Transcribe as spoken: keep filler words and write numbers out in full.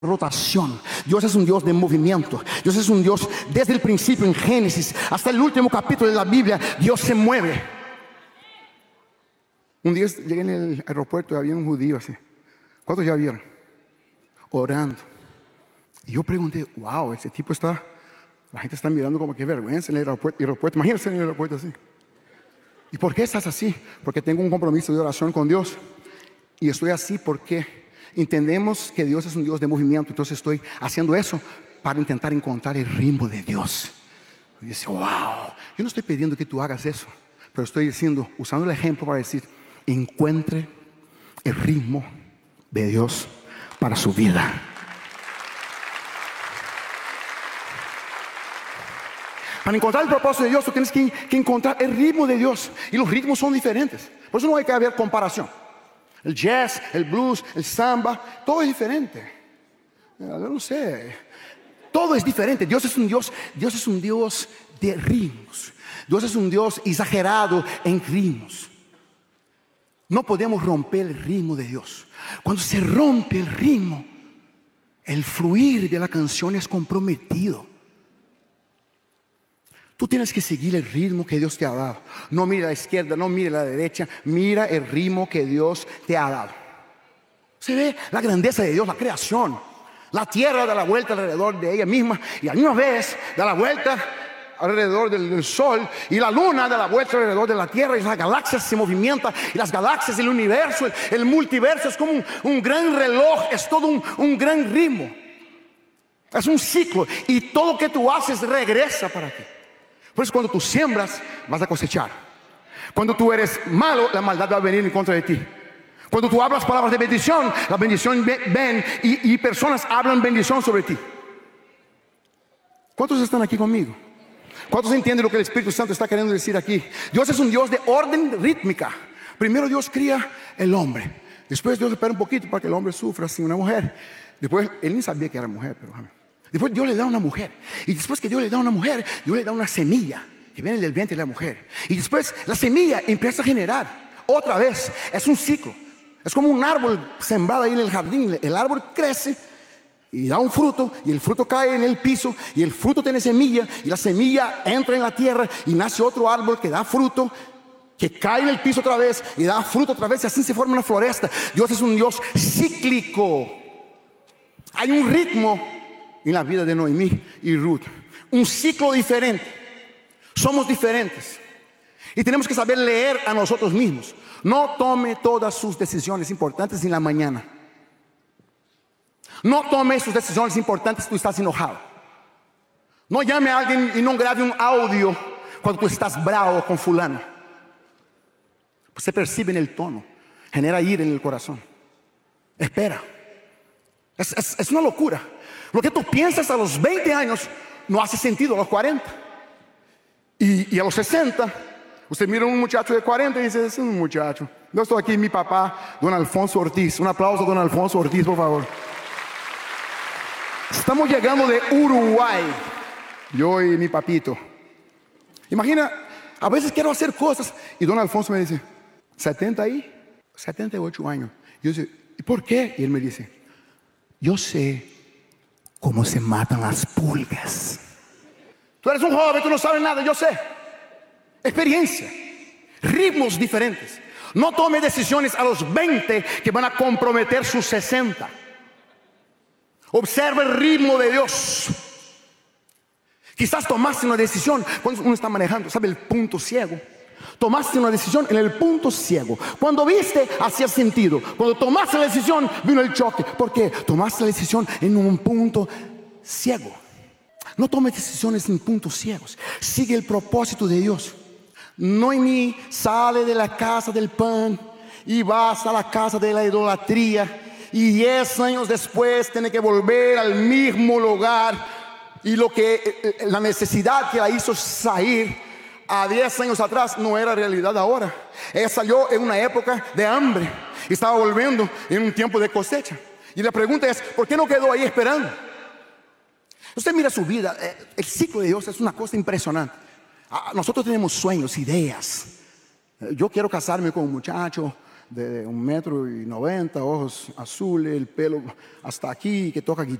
rotación. Dios es un Dios de movimiento. Dios es un Dios desde el principio en Génesis hasta el último capítulo de la Biblia. Dios se mueve. Un día llegué en el aeropuerto y había un judío así. ¿Cuántos ya vieron? Orando. Y yo pregunté, wow, ese tipo está, la gente está mirando como que vergüenza en el aeropuerto. aeropuerto. Imagínense en el aeropuerto así. ¿Y por qué estás así? Porque tengo un compromiso de oración con Dios. Y estoy así porque entendemos que Dios es un Dios de movimiento. Entonces estoy haciendo eso para intentar encontrar el ritmo de Dios. Y dice, wow, yo no estoy pidiendo que tú hagas eso, pero estoy diciendo, usando el ejemplo para decir, encuentre el ritmo de Dios para su vida. Para encontrar el propósito de Dios, tú tienes que, que encontrar el ritmo de Dios. Y los ritmos son diferentes. Por eso no hay que haber comparación. El jazz, el blues, el samba, todo es diferente. Yo no sé. Todo es diferente. Dios es un Dios, Dios es un Dios de ritmos. Dios es un Dios exagerado en ritmos. No podemos romper el ritmo de Dios. Cuando se rompe el ritmo, el fluir de la canción es comprometido. Tú tienes que seguir el ritmo que Dios te ha dado. No mire a la izquierda, no mire a la derecha. Mira el ritmo que Dios te ha dado. Se ve la grandeza de Dios, la creación. La tierra da la vuelta alrededor de ella misma. Y a la misma vez da la vuelta alrededor del, del sol. Y la luna da la vuelta alrededor de la tierra. Y las galaxias se movimentan. Y las galaxias, el universo, el, el multiverso es como un, un gran reloj. Es todo un, un gran ritmo. Es un ciclo. Y todo lo que tú haces regresa para ti. Por eso cuando tú siembras, vas a cosechar. Cuando tú eres malo, la maldad va a venir en contra de ti. Cuando tú hablas palabras de bendición, la bendición ven y, y personas hablan bendición sobre ti. ¿Cuántos están aquí conmigo? ¿Cuántos entienden lo que el Espíritu Santo está queriendo decir aquí? Dios es un Dios de orden rítmica. Primero Dios cría el hombre. Después Dios espera un poquito para que el hombre sufra sin una mujer. Después, él ni sabía que era mujer, pero después Dios le da una mujer. Y después que Dios le da una mujer, Dios le da una semilla que viene del vientre de la mujer. Y después la semilla empieza a generar otra vez. Es un ciclo. Es como un árbol sembrado ahí en el jardín. El árbol crece y da un fruto. Y el fruto cae en el piso. Y el fruto tiene semilla. Y la semilla entra en la tierra. Y nace otro árbol que da fruto, que cae en el piso otra vez y da fruto otra vez. Y así se forma una floresta. Dios es un Dios cíclico. Hay un ritmo en la vida de Noemí y Ruth. Un ciclo diferente. Somos diferentes. Y tenemos que saber leer a nosotros mismos. No tome todas sus decisiones importantes en la mañana. No tome sus decisiones importantes cuando estás enojado. No llame a alguien y no grabe un audio cuando tú estás bravo con fulano. Pues se percibe en el tono. Genera ira en el corazón. Espera. Es, es, es una locura. Lo que tú piensas a los veinte años no hace sentido a los cuarenta. Y, y a los sesenta, usted mira a un muchacho de cuarenta y dice, es un muchacho. Yo estoy aquí, mi papá, don Alfonso Ortiz. Un aplauso a don Alfonso Ortiz, por favor. Estamos llegando de Uruguay, yo y mi papito. Imagina, a veces quiero hacer cosas y don Alfonso me dice, setenta y setenta y ocho años. Yo digo, ¿y por qué? Y él me dice, yo sé cómo se matan las pulgas. Tú eres un joven, tú no sabes nada, yo sé. Experiencia, ritmos diferentes. No tome decisiones a los veinte que van a comprometer sus sesenta. Observa el ritmo de Dios. Quizás tomaste una decisión cuando uno está manejando, ¿sabe? El punto ciego. Tomaste una decisión en el punto ciego. Cuando viste, hacía sentido. Cuando tomaste la decisión, vino el choque. ¿Por qué? Tomaste la decisión en un punto ciego. No tomes decisiones en puntos ciegos. Sigue el propósito de Dios. Noemí sale de la casa del pan y va hasta la casa de la idolatría. Y diez años después tiene que volver al mismo lugar. Y lo que la necesidad que la hizo salir a diez años atrás no era realidad ahora. Ella salió en una época de hambre y estaba volviendo en un tiempo de cosecha. Y la pregunta es, ¿por qué no quedó ahí esperando? Usted mira su vida, el ciclo de Dios es una cosa impresionante. Nosotros tenemos sueños, ideas. Yo quiero casarme con un muchacho de un metro y noventa, ojos azules, el pelo hasta aquí, que toca